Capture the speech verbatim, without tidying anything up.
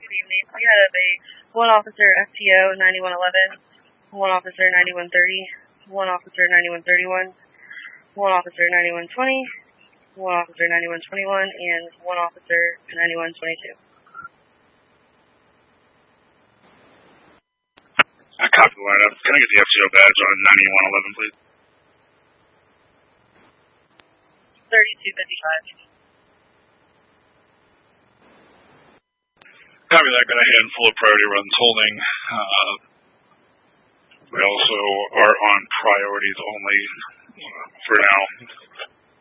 good evening. We have a one officer F T O ninety-one eleven, one officer ninety-one thirty, one officer ninety-one thirty-one, one officer ninety-one twenty, one officer ninety-one twenty-one, and one officer ninety-one twenty-two. I copy the lineup. Can I get the F T O badge on ninety-one eleven, please? thirty-two fifty-five. Copy that. Got a handful of priority runs holding. Uh, we also are on priorities only uh, for now.